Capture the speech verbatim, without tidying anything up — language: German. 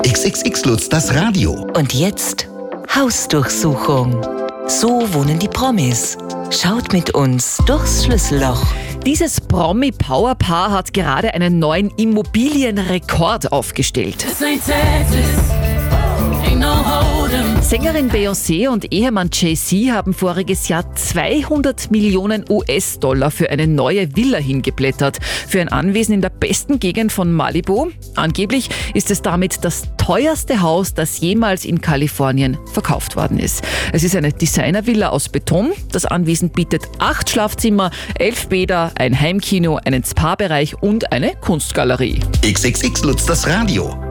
X X X Lutz, das Radio. Und jetzt Hausdurchsuchung. So wohnen die Promis. Schaut mit uns durchs Schlüsselloch. Dieses Promi-Powerpaar hat gerade einen neuen Immobilienrekord aufgestellt. Sängerin Beyoncé und Ehemann Jay-Z haben voriges Jahr zweihundert Millionen U S-Dollar für eine neue Villa hingeblättert. Für ein Anwesen in der besten Gegend von Malibu. Angeblich ist es damit das teuerste Haus, das jemals in Kalifornien verkauft worden ist. Es ist eine Designervilla aus Beton. Das Anwesen bietet acht Schlafzimmer, elf Bäder, ein Heimkino, einen Spa-Bereich und eine Kunstgalerie. X X X Lutz, das Radio.